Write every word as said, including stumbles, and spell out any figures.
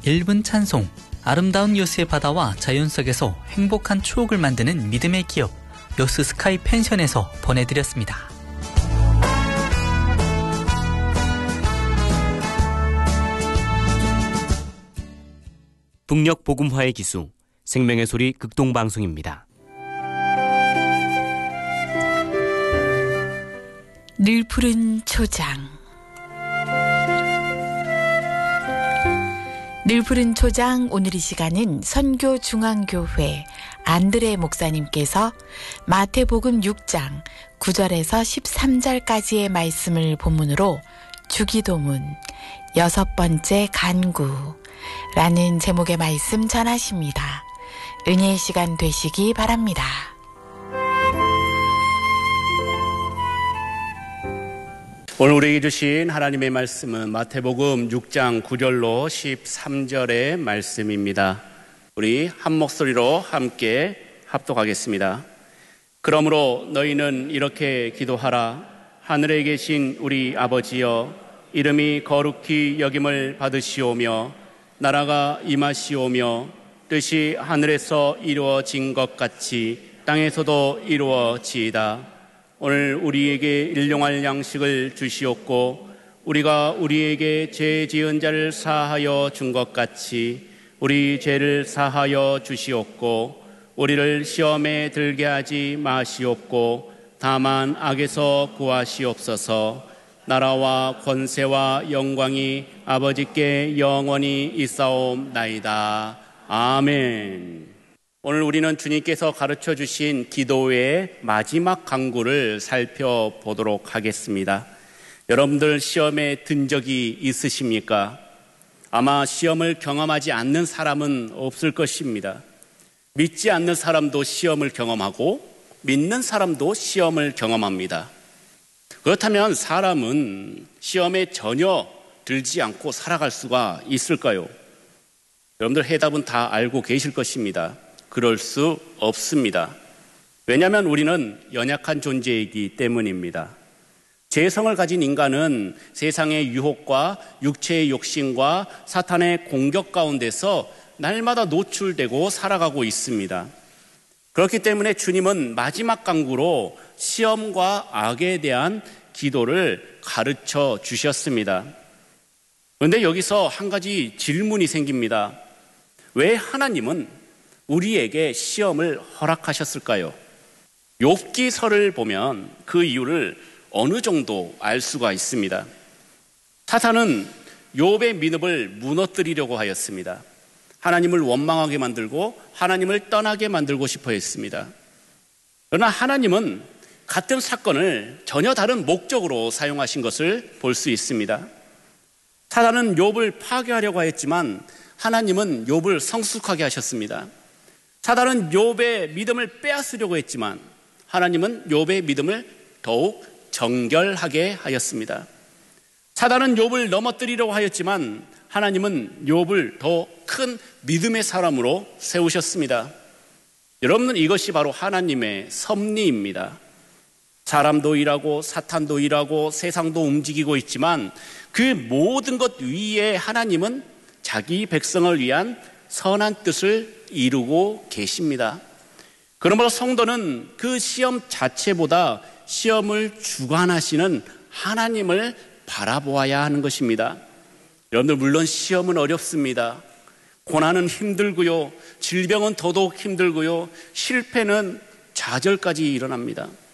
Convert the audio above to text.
일 분 찬송, 아름다운 여수의 바다와 자연 속에서 행복한 추억을 만드는 믿음의 기업 여수 스카이 펜션에서 보내드렸습니다. 북녘 복음화의 기수 생명의 소리 극동방송입니다. 늘 푸른 초장. 늘 푸른 초장, 오늘 이 시간은 선교중앙교회 안드레 목사님께서 마태복음 육 장 구 절에서 십삼 절까지의 말씀을 본문으로 주기도문 여섯 번째 간구라는 제목의 말씀 전하십니다. 은혜의 시간 되시기 바랍니다. 오늘 우리에게 주신 하나님의 말씀은 마태복음 육 장 구 절로 십삼 절의 말씀입니다. 우리 한 목소리로 함께 합독하겠습니다. 그러므로 너희는 이렇게 기도하라. 하늘에 계신 우리 아버지여, 이름이 거룩히 여김을 받으시오며 나라가 임하시오며 뜻이 하늘에서 이루어진 것 같이 땅에서도 이루어지이다. 오늘 우리에게 일용할 양식을 주시옵고 우리가 우리에게 죄 지은 자를 사하여 준 것 같이 우리 죄를 사하여 주시옵고 우리를 시험에 들게 하지 마시옵고 다만 악에서 구하시옵소서. 나라와 권세와 영광이 아버지께 영원히 있사옵나이다. 아멘. 오늘 우리는 주님께서 가르쳐 주신 기도의 마지막 간구를 살펴보도록 하겠습니다. 여러분들 시험에 든 적이 있으십니까? 아마 시험을 경험하지 않는 사람은 없을 것입니다. 믿지 않는 사람도 시험을 경험하고 믿는 사람도 시험을 경험합니다. 그렇다면 사람은 시험에 전혀 들지 않고 살아갈 수가 있을까요? 여러분들 해답은 다 알고 계실 것입니다. 그럴 수 없습니다. 왜냐하면 우리는 연약한 존재이기 때문입니다. 죄성을 가진 인간은 세상의 유혹과 육체의 욕심과 사탄의 공격 가운데서 날마다 노출되고 살아가고 있습니다. 그렇기 때문에 주님은 마지막 간구로 시험과 악에 대한 기도를 가르쳐 주셨습니다. 그런데 여기서 한 가지 질문이 생깁니다. 왜 하나님은 우리에게 시험을 허락하셨을까요? 욥기서를 보면 그 이유를 어느 정도 알 수가 있습니다. 사탄은 욥의 믿음을 무너뜨리려고 하였습니다. 하나님을 원망하게 만들고 하나님을 떠나게 만들고 싶어 했습니다. 그러나 하나님은 같은 사건을 전혀 다른 목적으로 사용하신 것을 볼 수 있습니다. 사탄은 욥을 파괴하려고 하였지만 하나님은 욥을 성숙하게 하셨습니다. 사탄은 욥의 믿음을 빼앗으려고 했지만 하나님은 욥의 믿음을 더욱 정결하게 하였습니다. 사탄은 욥을 넘어뜨리려고 하였지만 하나님은 욥을 더 큰 믿음의 사람으로 세우셨습니다. 여러분은 이것이 바로 하나님의 섭리입니다. 사람도 일하고 사탄도 일하고 세상도 움직이고 있지만 그 모든 것 위에 하나님은 자기 백성을 위한 선한 뜻을 이루고 계십니다. 그러므로 성도는 그 시험 자체보다 시험을 주관하시는 하나님을 바라보아야 하는 것입니다. 여러분들 물론 시험은 어렵습니다. 고난은 힘들고요. 질병은 더더욱 힘들고요. 실패는 좌절까지 일어납니다.